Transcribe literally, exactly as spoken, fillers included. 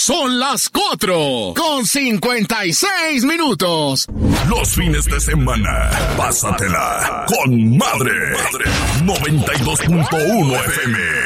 Son las cuatro con cincuenta y seis minutos. Los fines de semana, pásatela con madre. noventa y dos punto uno F M.